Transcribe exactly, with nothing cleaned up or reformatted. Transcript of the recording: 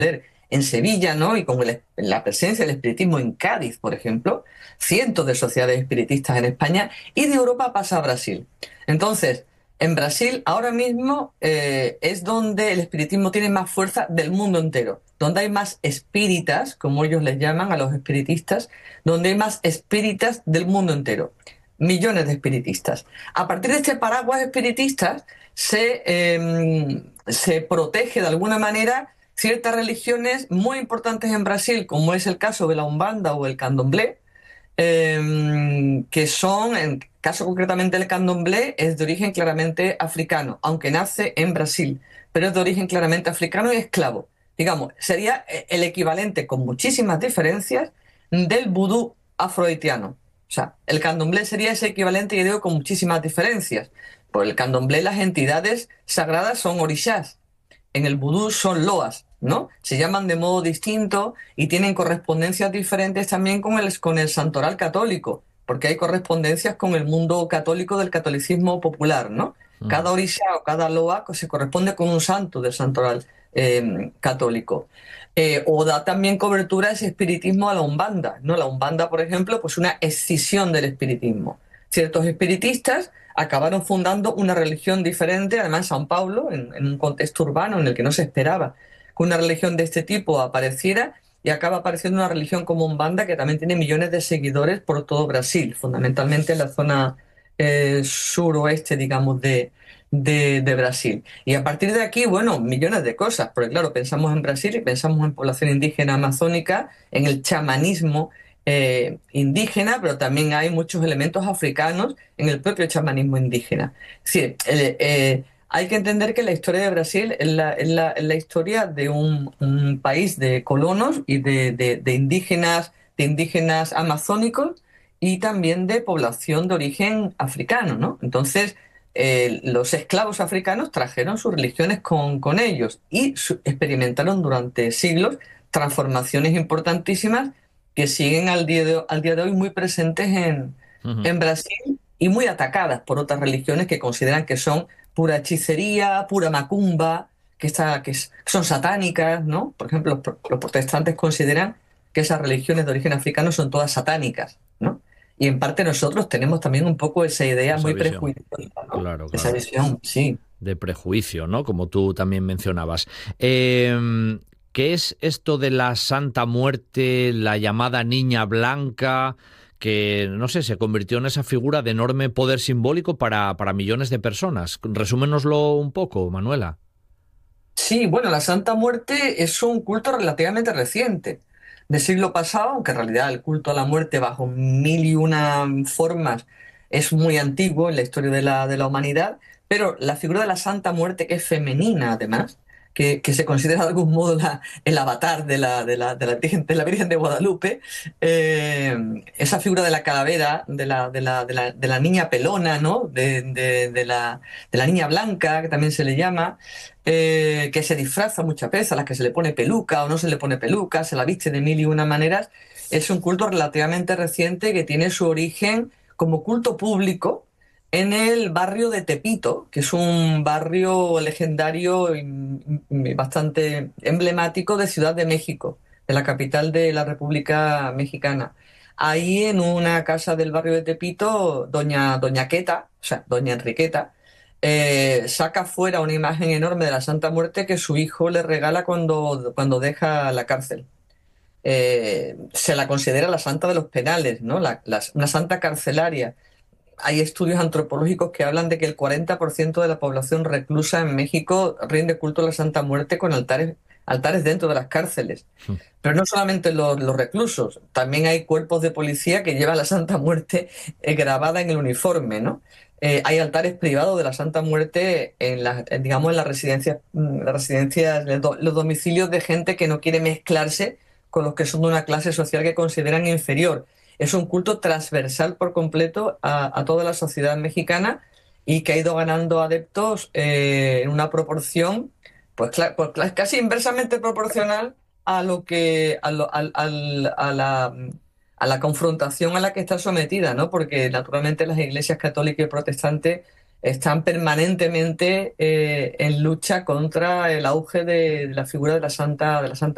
en Sevilla, ¿no? Y con el- la presencia del espiritismo en Cádiz, por ejemplo, cientos de sociedades espiritistas en España, y de Europa pasa a Brasil. Entonces, en Brasil ahora mismo eh, es donde el espiritismo tiene más fuerza del mundo entero, donde hay más espíritas, como ellos les llaman a los espiritistas, donde hay más espíritas del mundo entero, millones de espiritistas. A partir de este paraguas espiritistas se, eh, se protege de alguna manera ciertas religiones muy importantes en Brasil, como es el caso de la Umbanda o el Candomblé, eh, que son, en caso concretamente del Candomblé, es de origen claramente africano, aunque nace en Brasil, pero es de origen claramente africano y esclavo. Digamos, sería eh, el equivalente, con muchísimas diferencias, del vudú afrohaitiano. O sea, el candomblé sería ese equivalente, y digo con muchísimas diferencias. Por el candomblé las entidades sagradas son orishás, en el vudú son loas, ¿no? Se llaman de modo distinto y tienen correspondencias diferentes también con el, con el santoral católico, porque hay correspondencias con el mundo católico del catolicismo popular, ¿no? Ujú. Cada orisha o cada loa se corresponde con un santo del santoral eh, católico. Eh, o da también cobertura a ese espiritismo a la Umbanda, ¿no? La Umbanda, por ejemplo, pues una escisión del espiritismo. Ciertos espiritistas acabaron fundando una religión diferente, además en San Pablo, en, en un contexto urbano en el que no se esperaba que una religión de este tipo apareciera, y acaba apareciendo una religión como Umbanda que también tiene millones de seguidores por todo Brasil, fundamentalmente en la zona eh, suroeste, digamos, de, de, de Brasil. Y a partir de aquí, bueno, millones de cosas, porque claro, pensamos en Brasil y pensamos en población indígena amazónica, en el chamanismo eh, indígena, pero también hay muchos elementos africanos en el propio chamanismo indígena. Es decir, el- eh, hay que entender que la historia de Brasil es la, es la- es la historia de un, un país de colonos y de, de- de indígenas, de indígenas amazónicos, y también de población de origen africano, ¿no? Entonces, eh, los esclavos africanos trajeron sus religiones con, con ellos y su- experimentaron durante siglos transformaciones importantísimas que siguen al día de, al día de hoy muy presentes en, Ujú. en Brasil, y muy atacadas por otras religiones que consideran que son pura hechicería, pura macumba, que, está, que es- son satánicas, ¿no? Por ejemplo, los, pro- los protestantes consideran que esas religiones de origen africano son todas satánicas, ¿no? Y en parte nosotros tenemos también un poco esa idea Esa muy visión. prejuiciosa, ¿no? Claro, Esa claro. visión, sí. De prejuicio, ¿no? Como tú también mencionabas. Eh, ¿Qué es esto de la Santa Muerte, la llamada Niña Blanca, que, no sé, se convirtió en esa figura de enorme poder simbólico para, para millones de personas? Resúmenoslo un poco, Manuela. Sí, bueno, la Santa Muerte es un culto relativamente reciente, del siglo pasado, aunque en realidad el culto a la muerte bajo mil y una formas es muy antiguo en la historia de la, de la humanidad, pero la figura de la Santa Muerte, que es femenina además, que, que se considera de algún modo la- el avatar de la, de la, de la Virgen, de la Virgen de Guadalupe, eh, esa figura de la calavera, de la, de la, de la, de la niña pelona, ¿no? De, de, de la, de la niña blanca, que también se le llama, eh, que se disfraza muchas veces, a las que se le pone peluca o no se le pone peluca, se la viste de mil y una maneras. Es un culto relativamente reciente que tiene su origen como culto público en el barrio de Tepito, que es un barrio legendario y y bastante emblemático de Ciudad de México, de la capital de la República Mexicana. Ahí en una casa del barrio de Tepito, doña, doña Queta, o sea, doña Enriqueta, eh, saca fuera una imagen enorme de la Santa Muerte que su hijo le regala cuando, cuando deja la cárcel. Eh, se la considera la santa de los penales, ¿no? La- la- una santa carcelaria. Hay estudios antropológicos que hablan de que el cuarenta por ciento de la población reclusa en México rinde culto a la Santa Muerte con altares, altares dentro de las cárceles. Pero no solamente los, los reclusos, también hay cuerpos de policía que llevan la Santa Muerte eh, grabada en el uniforme, ¿no? Eh, hay altares privados de la Santa Muerte en las, en, digamos, en las residencias, mm, las residencias, los do- los domicilios de gente que no quiere mezclarse con los que son de una clase social que consideran inferior. Es un culto transversal por completo a, a toda la sociedad mexicana, y que ha ido ganando adeptos eh, en una proporción, pues, cla- pues cla- casi inversamente proporcional a lo que a, lo- al- al- a la a la confrontación a la que está sometida, ¿no? Porque naturalmente las iglesias católicas y protestantes están permanentemente eh, en lucha contra el auge de, de la figura de la Santa de la Santa